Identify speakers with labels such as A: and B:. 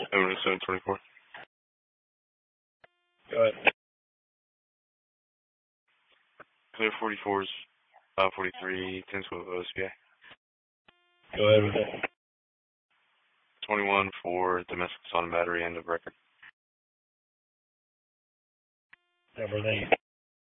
A: Owner 724.
B: Go ahead.
A: Clear 44s, 43, 10 with OSPA.
B: Go ahead with it.
A: 21 for domestic assault and battery, end of record.
B: Everything.